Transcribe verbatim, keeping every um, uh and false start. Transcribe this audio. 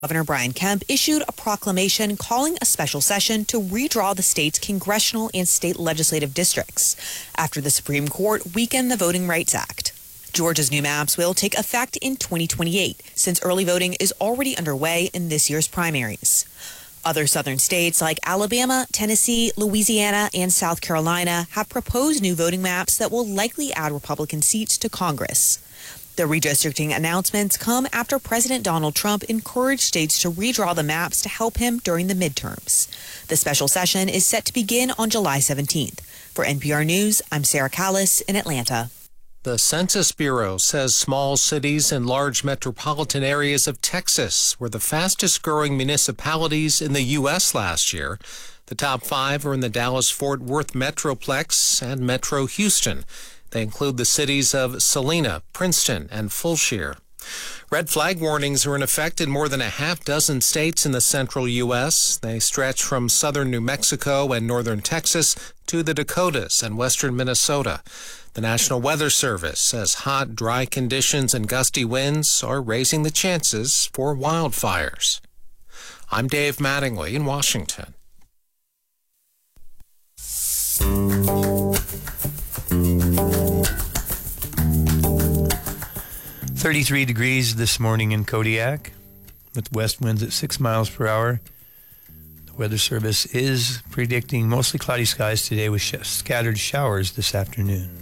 Governor Brian Kemp issued a proclamation calling a special session to redraw the state's congressional and state legislative districts after the Supreme Court weakened the Voting Rights Act. Georgia's new maps will take effect in twenty twenty-eight, since early voting is already underway in this year's primaries. Other southern states like Alabama, Tennessee, Louisiana, and South Carolina have proposed new voting maps that will likely add Republican seats to Congress. The redistricting announcements come after President Donald Trump encouraged states to redraw the maps to help him during the midterms. The special session is set to begin on July seventeenth. For N P R News, I'm Sarah Callis in Atlanta. The Census Bureau says small cities and large metropolitan areas of Texas were the fastest growing municipalities in the U S last year. The top five are in the Dallas-Fort Worth Metroplex and Metro Houston. They include the cities of Salina, Princeton, and Fulshear. Red flag warnings are in effect in more than a half dozen states in the central U S. They stretch from southern New Mexico and northern Texas to the Dakotas and western Minnesota. The National Weather Service says hot, dry conditions and gusty winds are raising the chances for wildfires. I'm Dave Mattingly in Washington. thirty-three degrees this morning in Kodiak, with west winds at six miles per hour. The Weather Service is predicting mostly cloudy skies today with sh- scattered showers this afternoon.